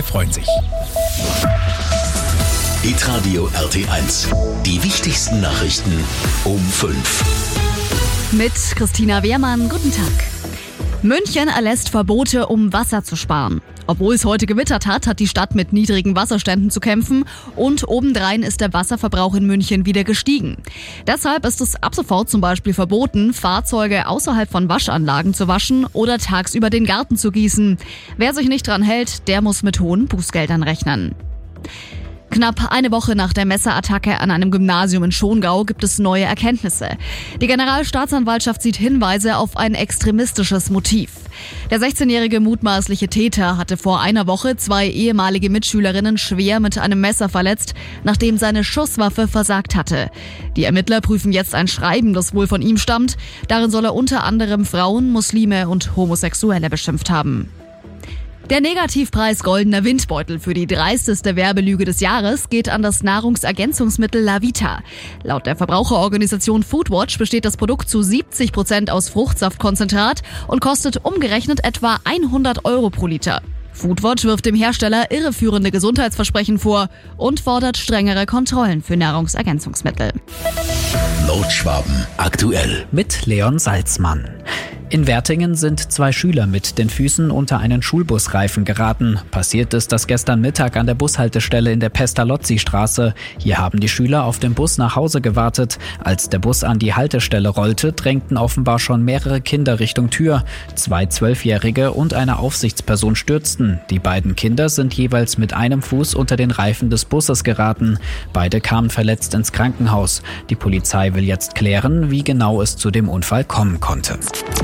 freuen sich. Hitradio RT1. Die wichtigsten Nachrichten um 5. Mit Christina Wehrmann, guten Tag. München erlässt Verbote, um Wasser zu sparen. Obwohl es heute gewittert hat, hat die Stadt mit niedrigen Wasserständen zu kämpfen und obendrein ist der Wasserverbrauch in München wieder gestiegen. Deshalb ist es ab sofort zum Beispiel verboten, Fahrzeuge außerhalb von Waschanlagen zu waschen oder tagsüber den Garten zu gießen. Wer sich nicht dran hält, der muss mit hohen Bußgeldern rechnen. Knapp eine Woche nach der Messerattacke an einem Gymnasium in Schongau gibt es neue Erkenntnisse. Die Generalstaatsanwaltschaft sieht Hinweise auf ein extremistisches Motiv. Der 16-jährige mutmaßliche Täter hatte vor einer Woche 2 ehemalige Mitschülerinnen schwer mit einem Messer verletzt, nachdem seine Schusswaffe versagt hatte. Die Ermittler prüfen jetzt ein Schreiben, das wohl von ihm stammt. Darin soll er unter anderem Frauen, Muslime und Homosexuelle beschimpft haben. Der Negativpreis Goldener Windbeutel für die dreisteste Werbelüge des Jahres geht an das Nahrungsergänzungsmittel LaVita. Laut der Verbraucherorganisation Foodwatch besteht das Produkt zu 70% aus Fruchtsaftkonzentrat und kostet umgerechnet etwa 100 € pro Liter. Foodwatch wirft dem Hersteller irreführende Gesundheitsversprechen vor und fordert strengere Kontrollen für Nahrungsergänzungsmittel. Nordschwaben aktuell. Mit Leon Salzmann. In Wertingen sind 2 Schüler mit den Füßen unter einen Schulbusreifen geraten. Passiert ist das gestern Mittag an der Bushaltestelle in der Pestalozzi-Straße. Hier haben die Schüler auf den Bus nach Hause gewartet. Als der Bus an die Haltestelle rollte, drängten offenbar schon mehrere Kinder Richtung Tür. 2 12-Jährige und eine Aufsichtsperson stürzten. Die beiden Kinder sind jeweils mit einem Fuß unter den Reifen des Busses geraten. Beide kamen verletzt ins Krankenhaus. Die Polizei will jetzt klären, wie genau es zu dem Unfall kommen konnte.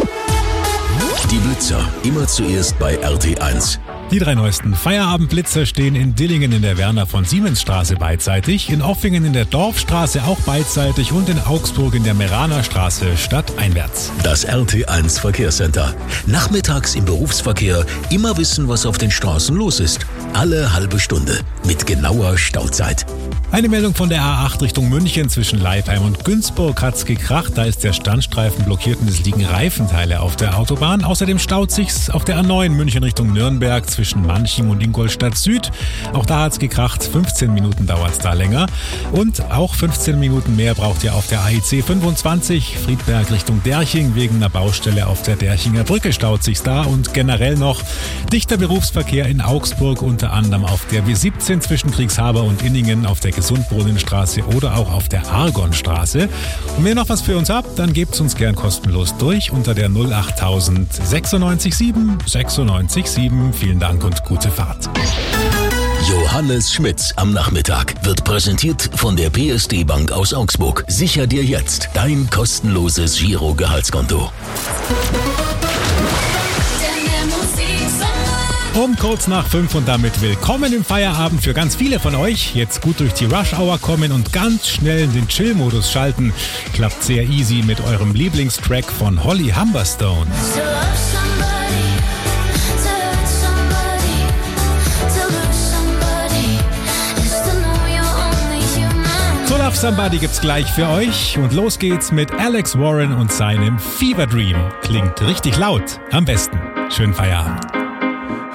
Die Blitzer, immer zuerst bei RT1. Die 3 neuesten Feierabendblitzer stehen in Dillingen in der Werner-von-Siemens-Straße beidseitig, in Offingen in der Dorfstraße auch beidseitig und in Augsburg in der Meraner-Straße stadteinwärts. Das RT1 Verkehrscenter. Nachmittags im Berufsverkehr immer wissen, was auf den Straßen los ist. Alle halbe Stunde mit genauer Stauzeit. Eine Meldung von der A8 Richtung München zwischen Leipheim und Günzburg hat's gekracht. Da ist der Standstreifen blockiert und es liegen Reifenteile auf der Autobahn. Außerdem staut sich's auf der A9 München Richtung Nürnberg zwischen Manching und Ingolstadt Süd. Auch da hat's gekracht. 15 Minuten dauert's da länger. Und auch 15 Minuten mehr braucht ihr auf der AIC 25 Friedberg Richtung Derching. Wegen einer Baustelle auf der Derchinger Brücke staut sich's da. Und generell noch dichter Berufsverkehr in Augsburg, unter anderem auf der W17 zwischen Kriegshaber und Inningen, auf der Gesundbrunnenstraße oder auch auf der Argonstraße. Und wenn ihr noch was für uns habt, dann gebt's uns gern kostenlos durch unter der 08000 96 7 96 7. Vielen Dank und gute Fahrt. Johannes Schmitz am Nachmittag wird präsentiert von der PSD Bank aus Augsburg. Sicher dir jetzt dein kostenloses Giro-Gehaltskonto. Um kurz nach 5 und damit willkommen im Feierabend für ganz viele von euch. Jetzt gut durch die Rush-Hour kommen und ganz schnell in den Chill-Modus schalten. Klappt sehr easy mit eurem Lieblingstrack von Holly Humberstone. So Love Somebody gibt's gleich für euch. Und los geht's mit Alex Warren und seinem Fever Dream. Klingt richtig laut. Am besten. Schönen Feierabend.